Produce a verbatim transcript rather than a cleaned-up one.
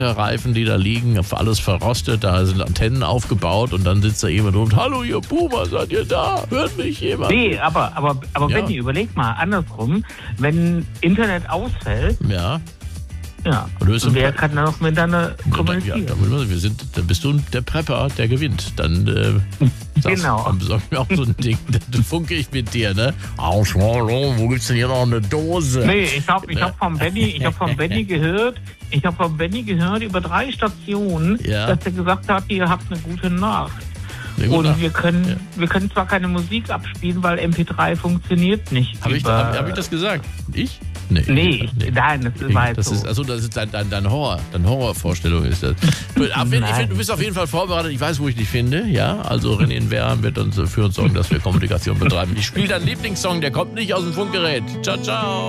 Reifen, die da liegen, alles verrostet, da sind Antennen aufgebaut und dann sitzt da jemand und hallo ihr Puma, seid ihr da? Hört mich jemand? Nee, aber, aber, aber Ja. Benni, überleg mal andersrum, wenn Internet ausfällt, Ja. ja, Und du bist ein wer Pre- kann dann noch miteinander Ja, kommunizieren? da, wir sind, dann bist du der Prepper, der gewinnt. Dann, äh, sagst, Genau. dann besorg mir auch so ein Ding, dann funke ich mit dir, ne? Aus, wo gibt's denn hier noch eine Dose? Nee, ich habe ich hab vom Benni, ich hab vom Benni gehört, ich habe vom Benni gehört über drei Stationen, Ja. dass er gesagt hat, ihr habt eine gute Nacht. Eine gute Und Nacht. wir können, Ja. wir können zwar keine Musik abspielen, weil M P drei funktioniert nicht. Habe ich, über- hab, hab ich das gesagt? Ich? Nee. Nee, nein, das Ich, war jetzt das so. ist, also das ist dein, dein, dein Horror, deine Horrorvorstellung ist das. Aber wenn, ich find, du bist auf jeden Fall vorbereitet, ich weiß, wo ich dich finde, ja, also René in Wehrheim wird uns, für uns sorgen, dass wir Kommunikation betreiben. Ich spiele deinen Lieblingssong, der kommt nicht aus dem Funkgerät. Ciao, ciao.